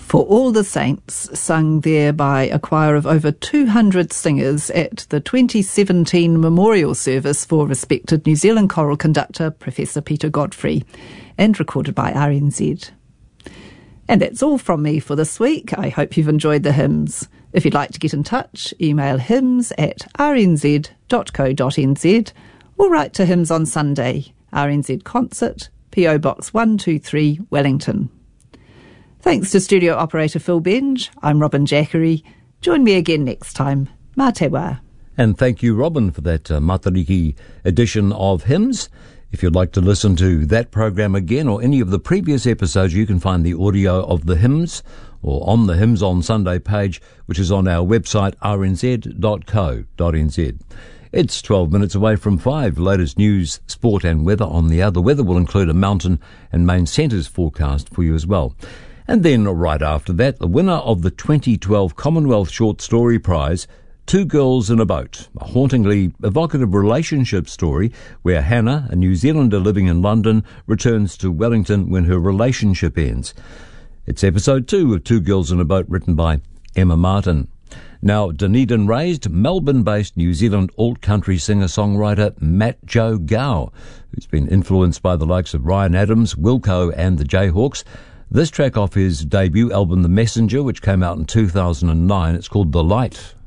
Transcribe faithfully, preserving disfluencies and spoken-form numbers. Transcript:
For All the Saints, sung there by a choir of over two hundred singers at the twenty seventeen memorial service for respected New Zealand choral conductor Professor Peter Godfrey, and recorded by R N Z. And that's all from me for this week. I hope you've enjoyed the hymns. If you'd like to get in touch, email hymns at r n z dot co dot n z or write to Hymns on Sunday, R N Z Concert, P O Box one two three, Wellington. Thanks to studio operator Phil Benge. I'm Robin Jackery. Join me again next time. Mā te wā. And thank you, Robin, for that uh, Matariki edition of Hymns. If you'd like to listen to that program again or any of the previous episodes, you can find the audio of the hymns or on the Hymns on Sunday page, which is on our website, r n z dot co dot n z. It's twelve minutes away from five. Latest news, sport and weather on the hour. The weather will include a mountain and main centres forecast for you as well. And then right after that, the winner of the twenty twelve Commonwealth Short Story Prize, Two Girls in a Boat, a hauntingly evocative relationship story where Hannah, a New Zealander living in London, returns to Wellington when her relationship ends. It's episode two of Two Girls in a Boat, written by Emma Martin. Now, Dunedin raised Melbourne-based New Zealand alt-country singer-songwriter Matt Joe Gow, who's been influenced by the likes of Ryan Adams, Wilco and the Jayhawks. This track off his debut album The Messenger, which came out in two thousand nine, it's called The Light.